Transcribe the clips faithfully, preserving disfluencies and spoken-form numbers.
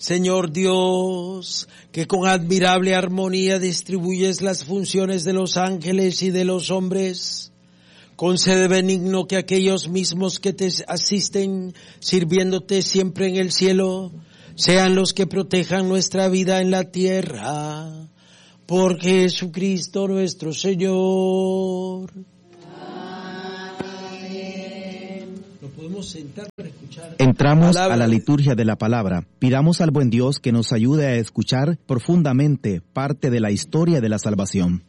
Señor Dios, que con admirable armonía distribuyes las funciones de los ángeles y de los hombres, concede benigno que aquellos mismos que te asisten, sirviéndote siempre en el cielo, sean los que protejan nuestra vida en la tierra. Por Jesucristo nuestro Señor. Sentar para escuchar. Entramos a la liturgia de la palabra. Pidamos al buen Dios que nos ayude a escuchar profundamente parte de la historia de la salvación.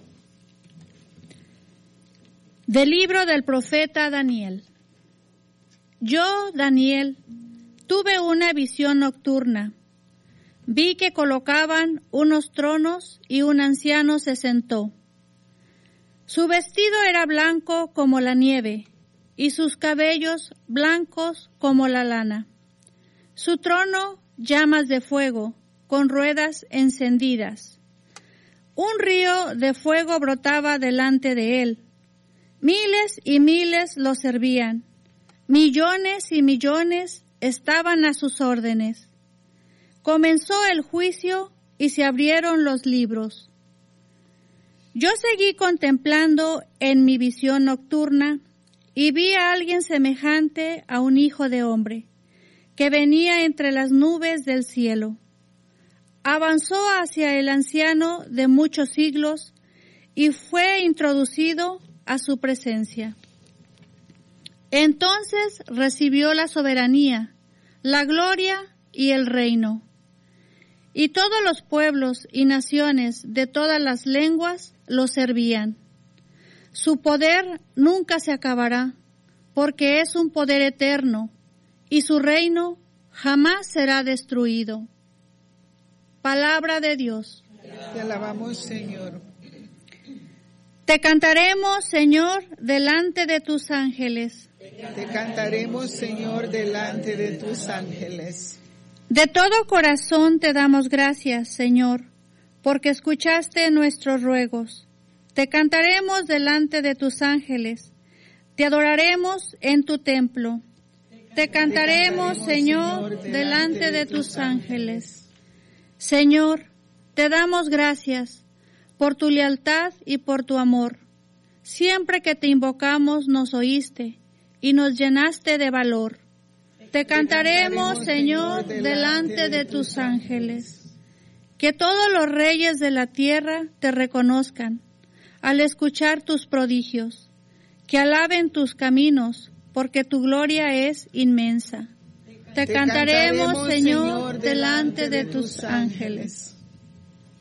Del libro del profeta Daniel. Yo, Daniel, tuve una visión nocturna. Vi que colocaban unos tronos y un anciano se sentó. Su vestido era blanco como la nieve, y sus cabellos blancos como la lana. Su trono llamas de fuego, con ruedas encendidas. Un río de fuego brotaba delante de él. Miles y miles lo servían. Millones y millones estaban a sus órdenes. Comenzó el juicio y se abrieron los libros. Yo seguí contemplando en mi visión nocturna y vi a alguien semejante a un hijo de hombre, que venía entre las nubes del cielo. Avanzó hacia el anciano de muchos siglos y fue introducido a su presencia. Entonces recibió la soberanía, la gloria y el reino. Y todos los pueblos y naciones de todas las lenguas lo servían. Su poder nunca se acabará, porque es un poder eterno, y su reino jamás será destruido. Palabra de Dios. Te alabamos, Señor. Te cantaremos, Señor, delante de tus ángeles. Te cantaremos, Señor, delante de tus ángeles. De todo corazón te damos gracias, Señor, porque escuchaste nuestros ruegos. Te cantaremos delante de tus ángeles, te adoraremos en tu templo. Te cantaremos, Señor, delante de tus ángeles. Señor, te damos gracias por tu lealtad y por tu amor. Siempre que te invocamos nos oíste y nos llenaste de valor. Te cantaremos, Señor, delante de tus ángeles. Que todos los reyes de la tierra te reconozcan al escuchar tus prodigios, que alaben tus caminos, porque tu gloria es inmensa. Te, Te cantaremos, cantaremos, Señor, delante de tus ángeles.